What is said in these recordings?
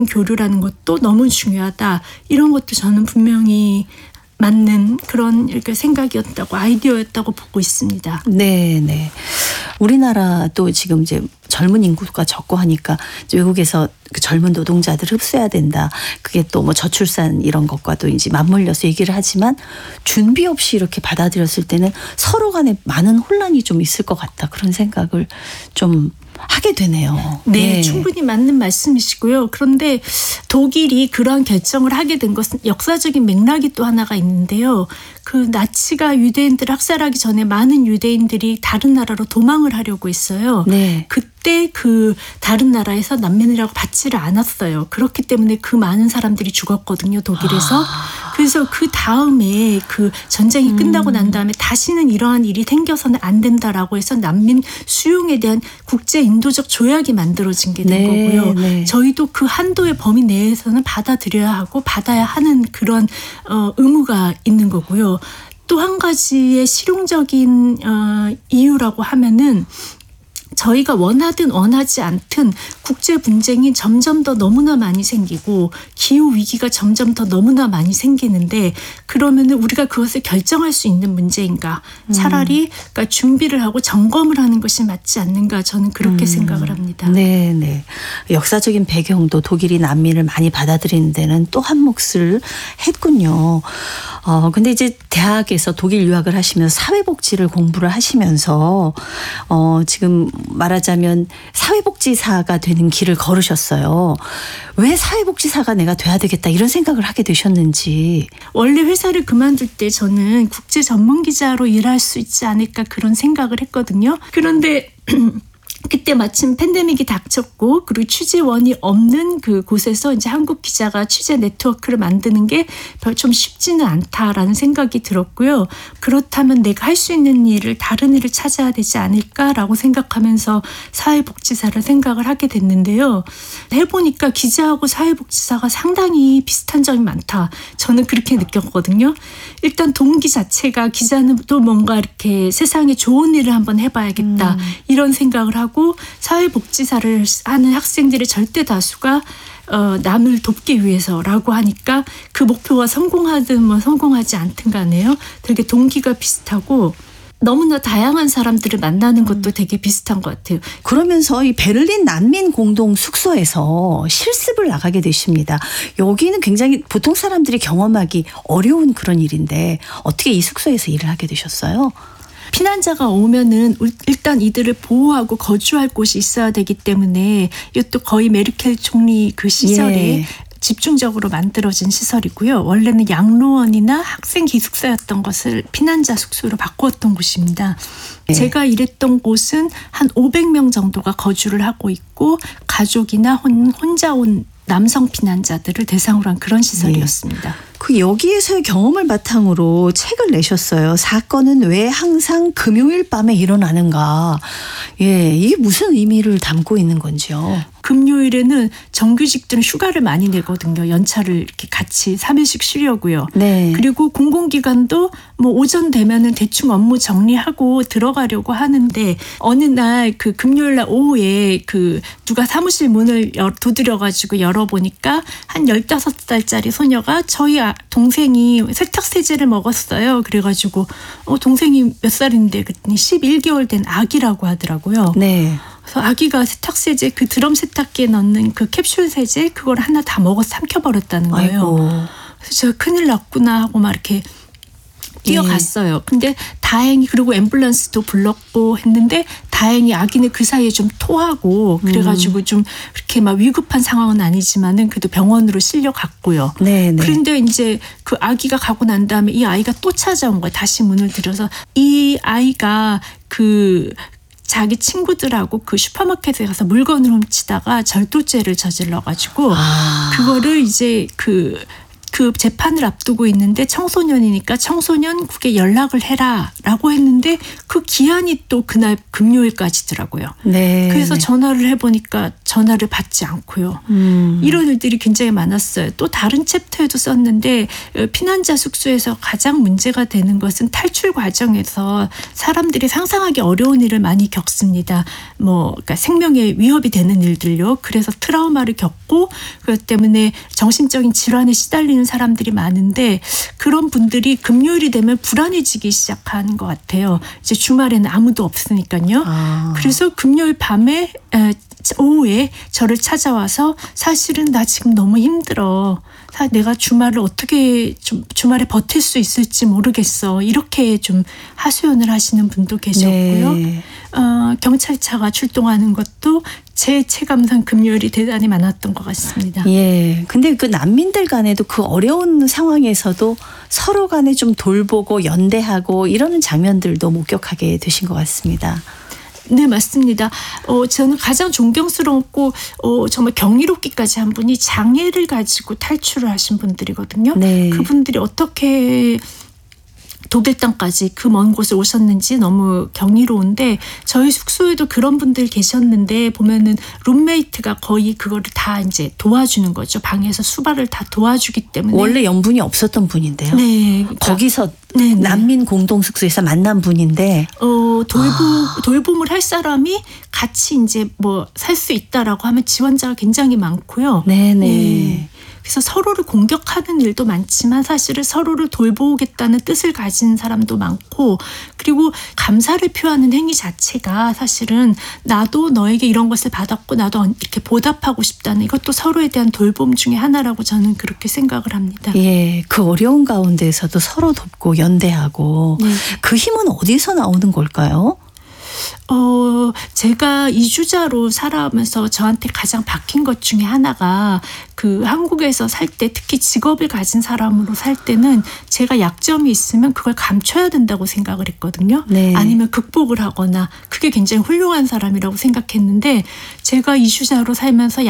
교류라는 것도 너무 중요하다. 이런 것도 저는 분명히 맞는 그런 이렇게 생각이었다고, 아이디어였다고 보고 있습니다. 네. 우리나라도 지금 이제 젊은 인구가 적고 하니까 외국에서 그 젊은 노동자들을 흡수해야 된다. 그게 또 뭐 저출산 이런 것과도 이제 맞물려서 얘기를 하지만 준비 없이 이렇게 받아들였을 때는 서로 간에 많은 혼란이 좀 있을 것 같다. 그런 생각을 좀 하게 되네요. 네, 충분히 맞는 말씀이시고요. 그런데 독일이 그러한 결정을 하게 된 것은 역사적인 맥락이 또 하나가 있는데요. 그 나치가 유대인들을 학살하기 전에 많은 유대인들이 다른 나라로 도망을 하려고 했어요. 네. 그때 그 다른 나라에서 난민이라고 받지를 않았어요. 그렇기 때문에 그 많은 사람들이 죽었거든요, 독일에서. 그래서 그 다음에 그 전쟁이 끝나고 난 다음에 다시는 이러한 일이 생겨서는 안 된다라고 해서 난민 수용에 대한 국제 인도적 조약이 만들어진 게 된 거고요. 네. 저희도 그 한도의 범위 내에서는 받아들여야 하고 받아야 하는 그런 의무가 있는 거고요. 또 한 가지의 실용적인 이유라고 하면은 저희가 원하든 원하지 않든 국제 분쟁이 점점 더 너무나 많이 생기고 기후 위기가 점점 더 너무나 많이 생기는데 그러면은 우리가 그것을 결정할 수 있는 문제인가? 차라리 그러니까 준비를 하고 점검을 하는 것이 맞지 않는가? 저는 그렇게 생각을 합니다. 네. 역사적인 배경도 독일이 난민을 많이 받아들이는 데는 또 한 몫을 했군요. 근데 이제 대학에서 독일 유학을 하시면서 사회복지를 공부를 하시면서 지금 말하자면 사회복지사가 되는 길을 걸으셨어요. 왜 사회복지사가 내가 돼야 되겠다 이런 생각을 하게 되셨는지. 원래 회사를 그만둘 때 저는 국제 전문 기자로 일할 수 있지 않을까 그런 생각을 했거든요. 그런데 그때 마침 팬데믹이 닥쳤고 그리고 취재원이 없는 그 곳에서 이제 한국 기자가 취재 네트워크를 만드는 게 별 좀 쉽지는 않다라는 생각이 들었고요. 그렇다면 내가 할 수 있는 일을 다른 일을 찾아야 되지 않을까라고 생각하면서 사회복지사를 생각을 하게 됐는데요. 해보니까 기자하고 사회복지사가 상당히 비슷한 점이 많다. 저는 그렇게 느꼈거든요. 일단 동기 자체가 기자는 또 뭔가 이렇게 세상에 좋은 일을 한번 해봐야겠다. 이런 생각을 하고 사회복지사를 하는 학생들의 절대 다수가 남을 돕기 위해서라고 하니까 그 목표가 성공하든 뭐 성공하지 않든 간에요. 되게 동기가 비슷하고 너무나 다양한 사람들을 만나는 것도 되게 비슷한 것 같아요. 그러면서 이 베를린 난민 공동 숙소에서 실습을 나가게 되십니다. 여기는 굉장히 보통 사람들이 경험하기 어려운 그런 일인데 어떻게 이 숙소에서 일을 하게 되셨어요? 피난자가 오면은 일단 이들을 보호하고 거주할 곳이 있어야 되기 때문에 이것도 거의 메르켈 총리 그 시절에 집중적으로 만들어진 시설이고요. 원래는 양로원이나 학생 기숙사였던 것을 피난자 숙소로 바꾸었던 곳입니다. 제가 일했던 곳은 한 500명 정도가 거주를 하고 있고 가족이나 혼자 온 남성 피난자들을 대상으로 한 그런 시설이었습니다. 그 여기에서의 경험을 바탕으로 책을 내셨어요. 사건은 왜 항상 금요일 밤에 일어나는가. 이게 무슨 의미를 담고 있는 건지요. 금요일에는 정규직들은 휴가를 많이 내거든요. 연차를 이렇게 같이 3일씩 쉬려고요. 네. 그리고 공공기관도 뭐 오전 되면은 대충 업무 정리하고 들어가려고 하는데 어느 날 그 금요일 날 오후에 그 누가 사무실 문을 두드려가지고 열어보니까 한 15살짜리 소녀가 저희 동생이 세탁세제를 먹었어요. 그래가지고 동생이 몇 살인데 그랬더니 11개월 된 아기라고 하더라고요. 네. 그래서 아기가 세탁세제 그 드럼 세탁기에 넣는 그 캡슐 세제 그걸 하나 다 먹어서 삼켜버렸다는 거예요. 아이고. 그래서 제가 큰일 났구나 하고 막 이렇게 뛰어갔어요. 근데 다행히 그리고 앰뷸런스도 불렀고 했는데 다행히 아기는 그 사이에 좀 토하고 그래가지고 좀 그렇게 막 위급한 상황은 아니지만은 그래도 병원으로 실려갔고요. 네. 그런데 이제 그 아기가 가고 난 다음에 이 아이가 또 찾아온 거예요. 다시 문을 들여서 이 아이가 그 자기 친구들하고 그 슈퍼마켓에 가서 물건을 훔치다가 절도죄를 저질러가지고 그거를 이제 그 그 재판을 앞두고 있는데 청소년이니까 청소년국에 연락을 해라라고 했는데 그 기한이 또 그날 금요일까지더라고요. 네. 그래서 전화를 해보니까 전화를 받지 않고요. 이런 일들이 굉장히 많았어요. 또 다른 챕터에도 썼는데 피난자 숙소에서 가장 문제가 되는 것은 탈출 과정에서 사람들이 상상하기 어려운 일을 많이 겪습니다. 그러니까 생명에 위협이 되는 일들요. 그래서 트라우마를 겪고 그것 때문에 정신적인 질환에 시달리는 사람들이 많은데 그런 분들이 금요일이 되면 불안해지기 시작하는 것 같아요. 이제 주말에는 아무도 없으니까요. 그래서 금요일 밤에 오후에 저를 찾아와서 사실은 나 지금 너무 힘들어. 내가 주말을 어떻게 주말에 버틸 수 있을지 모르겠어. 이렇게 좀 하소연을 하시는 분도 계셨고요. 네. 경찰차가 출동하는 것도 제 체감상 금요일이 대단히 많았던 것 같습니다. 예. 근데 그 난민들 간에도 그 어려운 상황에서도 서로 간에 좀 돌보고 연대하고 이러는 장면들도 목격하게 되신 것 같습니다. 네, 맞습니다. 저는 가장 존경스럽고 정말 경이롭기까지 한 분이 장애를 가지고 탈출을 하신 분들이거든요. 네. 그분들이 어떻게 독일 땅까지 그 먼 곳에 오셨는지 너무 경이로운데 저희 숙소에도 그런 분들 계셨는데 보면은 룸메이트가 거의 그거를 다 이제 도와주는 거죠. 방에서 수발을 다 도와주기 때문에. 원래 연분이 없었던 분인데요. 네. 그러니까 거기서 네. 난민 공동숙소에서 만난 분인데 돌봄을 할 사람이 같이 이제 살 수 있다라고 하면 지원자가 굉장히 많고요. 네네. 네. 그래서 서로를 공격하는 일도 많지만 사실은 서로를 돌보겠다는 뜻을 가진 사람도 많고 그리고 감사를 표하는 행위 자체가 사실은 나도 너에게 이런 것을 받았고 나도 이렇게 보답하고 싶다는 이것도 서로에 대한 돌봄 중에 하나라고 저는 그렇게 생각을 합니다. 예, 그 어려운 가운데서도 서로 돕고 연대하고 네. 그 힘은 어디서 나오는 걸까요? 제가 이주자로 살아오면서 저한테 가장 박힌 것 중에 하나가 그 한국에서 살 때 특히 직업을 가진 사람으로 살 때는 제가 약점이 있으면 그걸 감춰야 된다고 생각을 했거든요. 네. 아니면 극복을 하거나 그게 굉장히 훌륭한 사람이라고 생각했는데 제가 이주자로 살면서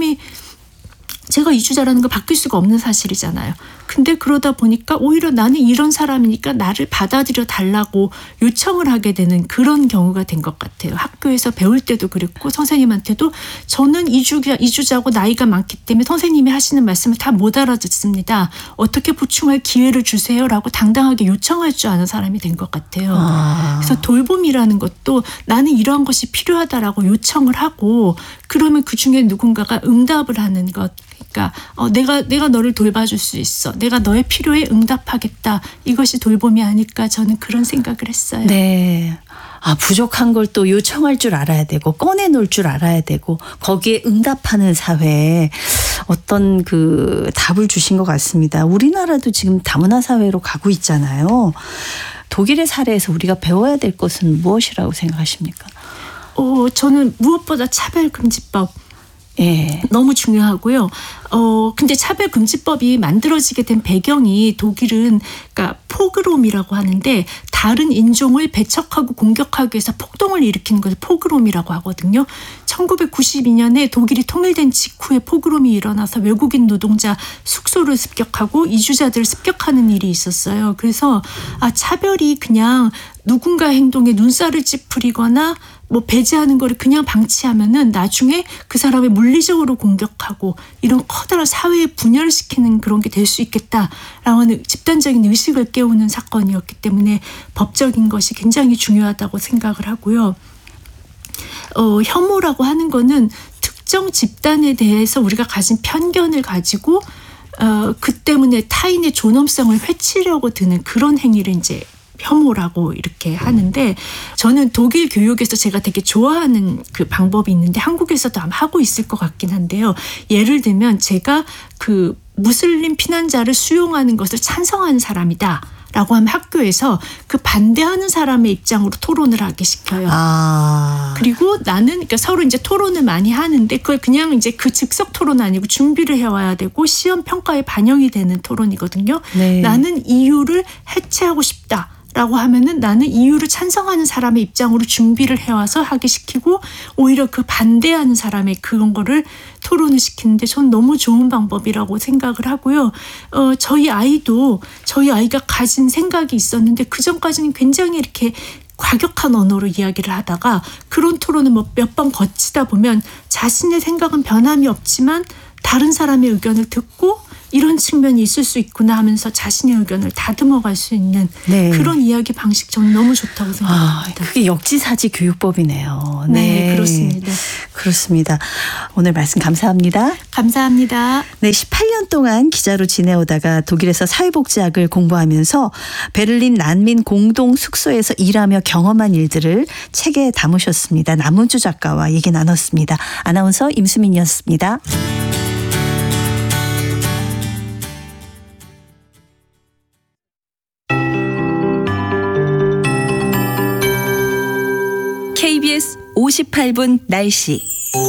제가 이주자라는 거 바뀔 수가 없는 사실이잖아요. 근데 그러다 보니까 오히려 나는 이런 사람이니까 나를 받아들여 달라고 요청을 하게 되는 그런 경우가 된 것 같아요. 학교에서 배울 때도 그랬고 선생님한테도 저는 이주자고 나이가 많기 때문에 선생님이 하시는 말씀을 다 못 알아듣습니다. 어떻게 보충할 기회를 주세요라고 당당하게 요청할 줄 아는 사람이 된 것 같아요. 그래서 돌봄이라는 것도 나는 이러한 것이 필요하다라고 요청을 하고 그러면 그중에 누군가가 응답을 하는 것. 그러니까 내가 너를 돌봐줄 수 있어. 내가 너의 필요에 응답하겠다. 이것이 돌봄이 아닐까 저는 그런 생각을 했어요. 네. 부족한 걸 또 요청할 줄 알아야 되고 꺼내놓을 줄 알아야 되고 거기에 응답하는 사회에 어떤 그 답을 주신 것 같습니다. 우리나라도 지금 다문화 사회로 가고 있잖아요. 독일의 사례에서 우리가 배워야 될 것은 무엇이라고 생각하십니까? 저는 무엇보다 차별금지법 예. 너무 중요하고요. 근데 차별금지법이 만들어지게 된 배경이 독일은 그러니까 포그롬이라고 하는데 다른 인종을 배척하고 공격하기 위해서 폭동을 일으키는 것을 포그롬이라고 하거든요. 1992년에 독일이 통일된 직후에 포그롬이 일어나서 외국인 노동자 숙소를 습격하고 이주자들을 습격하는 일이 있었어요. 그래서 차별이 그냥 누군가 행동에 눈살을 찌푸리거나 배제하는 거를 그냥 방치하면은 나중에 그 사람을 물리적으로 공격하고 이런 커다란 사회에 분열시키는 그런 게 될 수 있겠다라고 하는 집단적인 의식을 깨우는 사건이었기 때문에 법적인 것이 굉장히 중요하다고 생각을 하고요. 혐오라고 하는 거는 특정 집단에 대해서 우리가 가진 편견을 가지고 그 때문에 타인의 존엄성을 해치려고 드는 그런 행위를 이제 혐오라고 이렇게 하는데 저는 독일 교육에서 제가 되게 좋아하는 그 방법이 있는데 한국에서도 아마 하고 있을 것 같긴 한데요. 예를 들면 제가 그 무슬림 피난자를 수용하는 것을 찬성하는 사람이다. 라고 하면 학교에서 그 반대하는 사람의 입장으로 토론을 하게 시켜요. 그리고 나는 그러니까 서로 이제 토론을 많이 하는데 그걸 그냥 이제 그 즉석 토론 아니고 준비를 해와야 되고 시험 평가에 반영이 되는 토론이거든요. 네. 나는 이유를 해체하고 싶다. 라고 하면은 나는 이유를 찬성하는 사람의 입장으로 준비를 해와서 하게 시키고 오히려 그 반대하는 사람의 그런 거를 토론을 시키는데 전 너무 좋은 방법이라고 생각을 하고요. 저희 아이가 가진 생각이 있었는데 그전까지는 굉장히 이렇게 과격한 언어로 이야기를 하다가 그런 토론을 몇 번 거치다 보면 자신의 생각은 변함이 없지만 다른 사람의 의견을 듣고 이런 측면이 있을 수 있구나 하면서 자신의 의견을 다듬어갈 수 있는 네. 그런 이야기 방식 저는 너무 좋다고 생각합니다. 그게 역지사지 교육법이네요. 네, 그렇습니다. 그렇습니다. 오늘 말씀 감사합니다. 감사합니다. 네, 18년 동안 기자로 지내오다가 독일에서 사회복지학을 공부하면서 베를린 난민 공동 숙소에서 일하며 경험한 일들을 책에 담으셨습니다. 남은주 작가와 얘기 나눴습니다. 아나운서 임수민이었습니다. KBS 58분 날씨.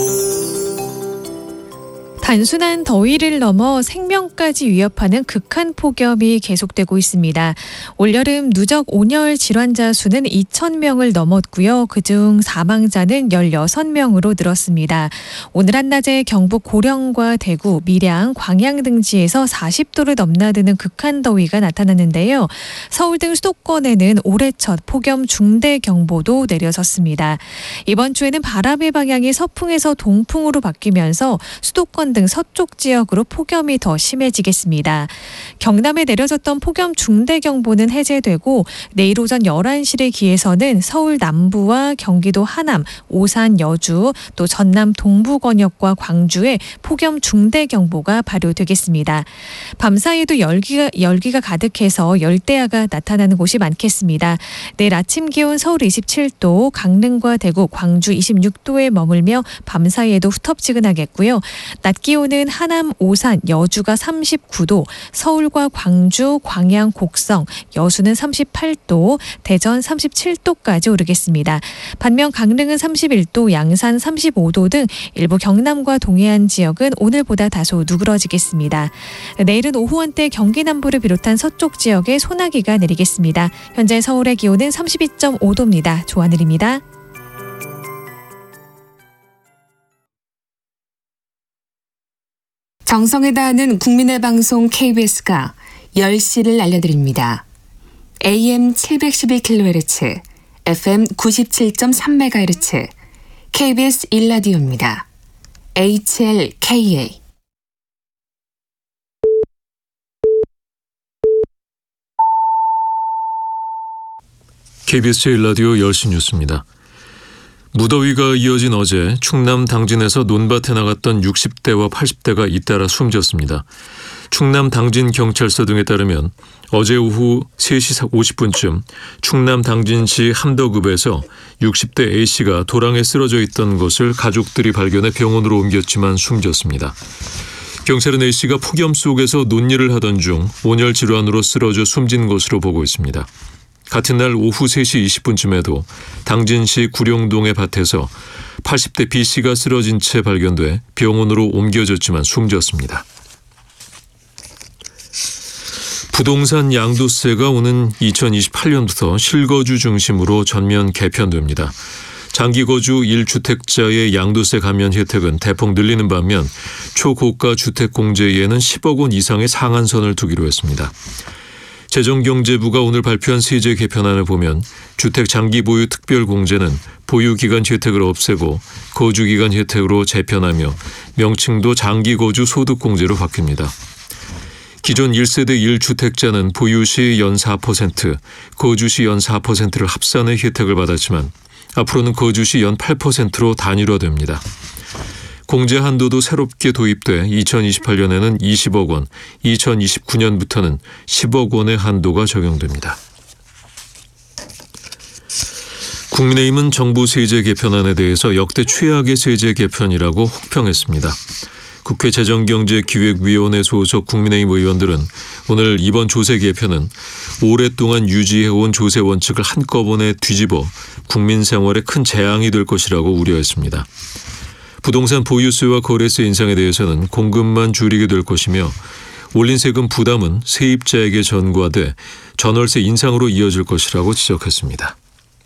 단순한 더위를 넘어 생명까지 위협하는 극한 폭염이 계속되고 있습니다. 올여름 누적 온열 질환자 수는 2,000명을 넘었고요. 그중 사망자는 16명으로 늘었습니다. 오늘 한낮에 경북 고령과 대구, 밀양, 광양 등지에서 40도를 넘나드는 극한 더위가 나타났는데요. 서울 등 수도권에는 올해 첫 폭염 중대 경보도 내려졌습니다. 이번 주에는 바람의 방향이 서풍에서 동풍으로 바뀌면서 수도권 등 서쪽 지역으로 폭염이 더 심해지겠습니다. 경남에 내려졌던 폭염 중대경보는 해제되고 내일 오전 11시를 기해서는 서울 남부와 경기도 하남, 오산, 여주, 또 전남 동부 권역과 광주에 폭염 중대경보가 발효되겠습니다. 밤사이에도 열기가 가득해서 열대야가 나타나는 곳이 많겠습니다. 내일 아침 기온 서울 27도, 강릉과 대구, 광주 26도에 머물며 밤사이에도 후텁지근하겠고요. 낮 기온은 하남, 오산, 여주가 39도, 서울과 광주, 광양, 곡성, 여수는 38도, 대전 37도까지 오르겠습니다. 반면 강릉은 31도, 양산 35도 등 일부 경남과 동해안 지역은 오늘보다 다소 누그러지겠습니다. 내일은 오후 한때 경기 남부를 비롯한 서쪽 지역에 소나기가 내리겠습니다. 현재 서울의 기온은 32.5도입니다. 조하늘입니다. 정성을 다하는 국민의 방송 KBS가 10시를 알려드립니다. AM 712kHz, FM 97.3MHz, KBS 1라디오입니다. HLKA. KBS 1라디오 10시 뉴스입니다. 무더위가 이어진 어제 충남 당진에서 논밭에 나갔던 60대와 80대가 잇따라 숨졌습니다. 충남 당진경찰서 등에 따르면 어제 오후 3시 50분쯤 충남 당진시 함덕읍에서 60대 A씨가 도랑에 쓰러져 있던 것을 가족들이 발견해 병원으로 옮겼지만 숨졌습니다. 경찰은 A씨가 폭염 속에서 논일을 하던 중 온열 질환으로 쓰러져 숨진 것으로 보고 있습니다. 같은 날 오후 3시 20분쯤에도 당진시 구룡동의 밭에서 80대 B씨가 쓰러진 채 발견돼 병원으로 옮겨졌지만 숨졌습니다. 부동산 양도세가 오는 2028년부터 실거주 중심으로 전면 개편됩니다. 장기거주 1주택자의 양도세 감면 혜택은 대폭 늘리는 반면 초고가 주택공제에는 10억 원 이상의 상한선을 두기로 했습니다. 재정경제부가 오늘 발표한 세제 개편안을 보면 주택 장기 보유 특별공제는 보유기간 혜택을 없애고 거주기간 혜택으로 재편하며 명칭도 장기거주 소득공제로 바뀝니다. 기존 1세대 1주택자는 보유 시 연 4%, 거주 시 연 4%를 합산해 혜택을 받았지만 앞으로는 거주 시 연 8%로 단일화됩니다. 공제 한도도 새롭게 도입돼 2028년에는 20억 원, 2029년부터는 10억 원의 한도가 적용됩니다. 국민의힘은 정부 세제 개편안에 대해서 역대 최악의 세제 개편이라고 혹평했습니다. 국회 재정경제기획위원회 소속 국민의힘 의원들은 오늘 이번 조세 개편은 오랫동안 유지해온 조세 원칙을 한꺼번에 뒤집어 국민 생활에 큰 재앙이 될 것이라고 우려했습니다. 부동산 보유세와 거래세 인상에 대해서는 공급만 줄이게 될 것이며 올린 세금 부담은 세입자에게 전가돼 전월세 인상으로 이어질 것이라고 지적했습니다.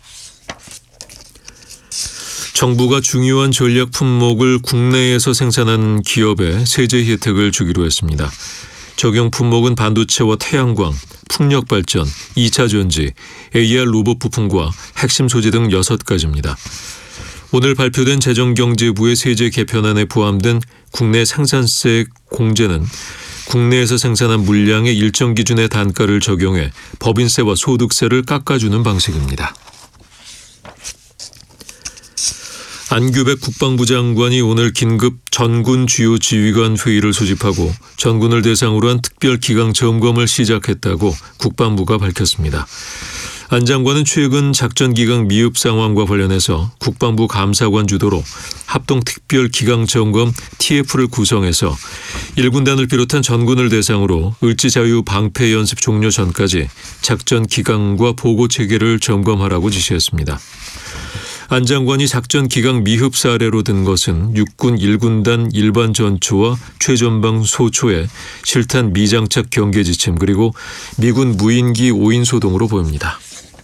정부가 중요한 전략 품목을 국내에서 생산하는 기업에 세제 혜택을 주기로 했습니다. 적용 품목은 반도체와 태양광, 풍력발전, 2차 전지, AR 로봇 부품과 핵심 소재 등 6가지입니다. 오늘 발표된 재정경제부의 세제 개편안에 포함된 국내 생산세 공제는 국내에서 생산한 물량의 일정 기준의 단가를 적용해 법인세와 소득세를 깎아주는 방식입니다. 안규백 국방부 장관이 오늘 긴급 전군 주요 지휘관 회의를 소집하고 전군을 대상으로 한 특별 기강 점검을 시작했다고 국방부가 밝혔습니다. 안 장관은 최근 작전 기강 미흡 상황과 관련해서 국방부 감사관 주도로 합동 특별 기강 점검 TF를 구성해서 1군단을 비롯한 전군을 대상으로 을지 자유 방패 연습 종료 전까지 작전 기강과 보고 체계를 점검하라고 지시했습니다. 안 장관이 작전 기강 미흡 사례로 든 것은 육군 1군단 일반 전초와 최전방 소초의 실탄 미장착 경계 지침 그리고 미군 무인기 5인소 등으로 보입니다.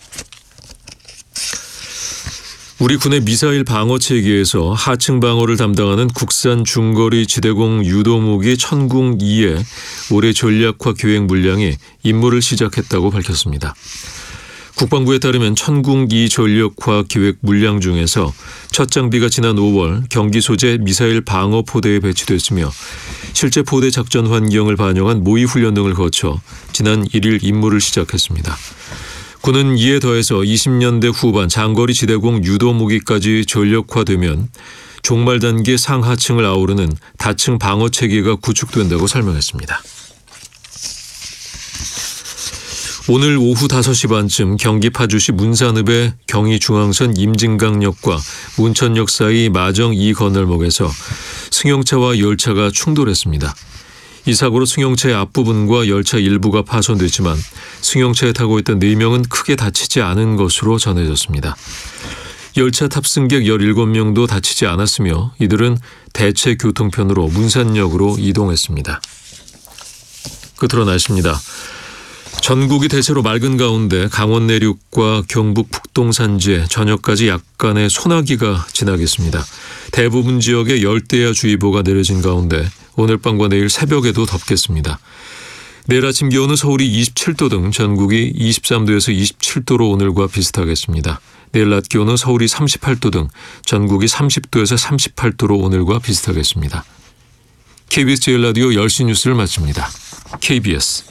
우리 군의 미사일 방어 체계에서 하층 방어를 담당하는 국산 중거리 지대공 유도무기 천궁2의 올해 전략화 계획 물량이 임무를 시작했다고 밝혔습니다. 국방부에 따르면 천궁2 전력화 기획 물량 중에서 첫 장비가 지난 5월 경기 소재 미사일 방어 포대에 배치됐으며 실제 포대 작전 환경을 반영한 모의 훈련 등을 거쳐 지난 1일 임무를 시작했습니다. 군은 이에 더해서 20년대 후반 장거리 지대공 유도 무기까지 전력화되면 종말 단계 상하층을 아우르는 다층 방어 체계가 구축된다고 설명했습니다. 오늘 오후 5시 반쯤 경기 파주시 문산읍의 경의중앙선 임진강역과 문천역 사이 마정 2 건널목에서 승용차와 열차가 충돌했습니다. 이 사고로 승용차의 앞부분과 열차 일부가 파손됐지만 승용차에 타고 있던 4명은 크게 다치지 않은 것으로 전해졌습니다. 열차 탑승객 17명도 다치지 않았으며 이들은 대체 교통편으로 문산역으로 이동했습니다. 끝으로 날씨입니다. 전국이 대체로 맑은 가운데 강원 내륙과 경북 북동 산지에 저녁까지 약간의 소나기가 지나겠습니다. 대부분 지역에 열대야주의보가 내려진 가운데 오늘 밤과 내일 새벽에도 덥겠습니다. 내일 아침 기온은 서울이 27도 등 전국이 23도에서 27도로 오늘과 비슷하겠습니다. 내일 낮 기온은 서울이 38도 등 전국이 30도에서 38도로 오늘과 비슷하겠습니다. KBS 제일라디오 10시 뉴스를 마칩니다. KBS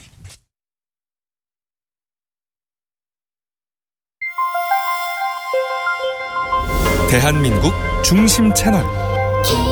대한민국 중심 채널